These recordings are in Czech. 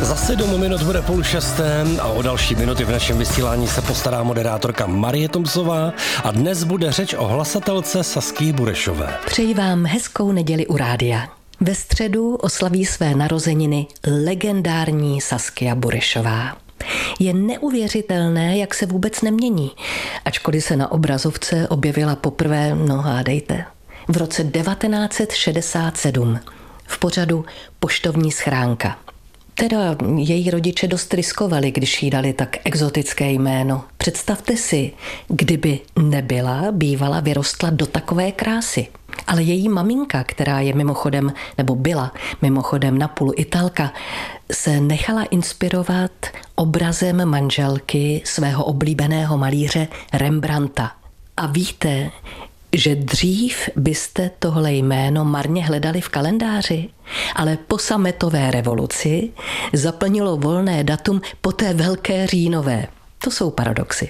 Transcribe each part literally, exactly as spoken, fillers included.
Za sedm minut bude půl šesté a o další minuty v našem vysílání se postará moderátorka Marie Tomsová a dnes bude řeč o hlasatelce Sasky Burešové. Přeji vám hezkou neděli u rádia. Ve středu oslaví své narozeniny legendární Saskia Burešová. Je neuvěřitelné, jak se vůbec nemění, ačkoliv se na obrazovce objevila poprvé, no hádejte, v roce devatenáct set šedesát sedm v pořadu Poštovní schránka. Teda její rodiče dost riskovali, když jí dali tak exotické jméno. Představte si, kdyby nebyla, bývala, vyrostla do takové krásy. Ale její maminka, která je mimochodem, nebo byla mimochodem napůl Italka, se nechala inspirovat obrazem manželky svého oblíbeného malíře Rembrandta. A víte, že dřív byste tohle jméno marně hledali v kalendáři, ale po sametové revoluci zaplnilo volné datum po té velké říjnové. To jsou paradoxy.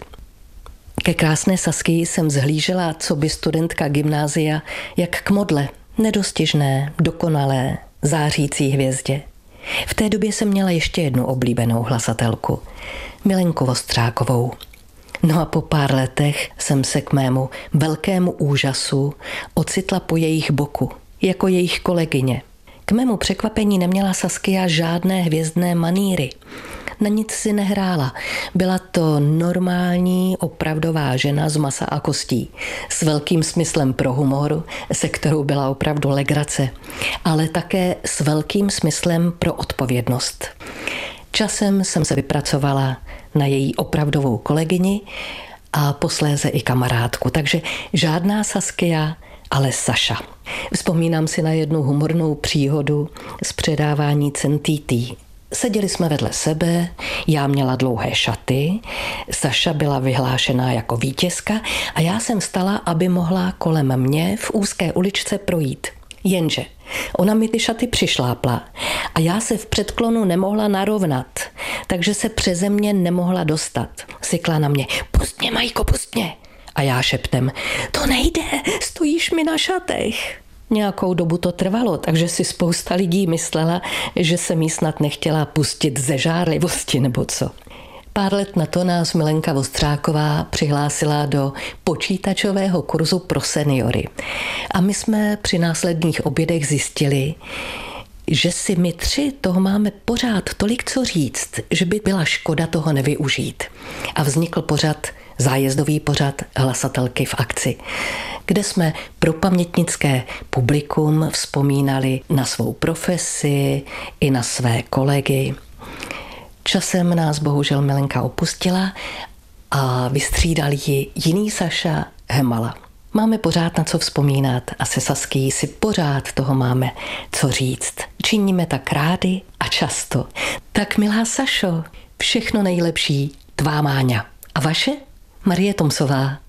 Ke krásné Saskii jsem zhlížela coby studentka gymnázia jak k modle, nedostižné, dokonalé, zářící hvězdě. V té době jsem měla ještě jednu oblíbenou hlasatelku, Milenku Vostřákovou. No a po pár letech jsem se k mému velkému úžasu ocitla po jejich boku, jako jejich kolegyně. K mému překvapení neměla Saskia žádné hvězdné manýry. Na nic si nehrála. Byla to normální, opravdová žena z masa a kostí, s velkým smyslem pro humor, se kterou byla opravdu legrace, ale také s velkým smyslem pro odpovědnost. Časem jsem se vypracovala na její opravdovou kolegyni a posléze i kamarádku, takže žádná Saskia, ale Saša. Vzpomínám si na jednu humornou příhodu z předávání cen T T. Seděli jsme vedle sebe, já měla dlouhé šaty, Saša byla vyhlášená jako vítězka a já jsem stala, aby mohla kolem mě v úzké uličce projít. Jenže ona mi ty šaty přišlápla a já se v předklonu nemohla narovnat, takže se přeze mě nemohla dostat. Sykla na mě, pust mě, Majko, pust mě. A já šeptem, to nejde, stojíš mi na šatech. Nějakou dobu to trvalo, takže si spousta lidí myslela, že jsem jí snad nechtěla pustit ze žárlivosti nebo co. Pár let na to nás Milenka Vostřáková přihlásila do počítačového kurzu pro seniory. A my jsme při následných obědech zjistili, že si my tři toho máme pořád tolik co říct, že by byla škoda toho nevyužít. A vznikl pořad, zájezdový pořad Hlasatelky v akci, kde jsme pro pamětnické publikum vzpomínali na svou profesi i na své kolegy. Časem nás bohužel Milenka opustila a vystřídal ji jiný Saša Hemala. Máme pořád na co vzpomínat a se Saskií si pořád toho máme co říct. Činíme tak rádi a často. Tak milá Sašo, všechno nejlepší, tvá Máňa. A vaše? Marie Tomsová.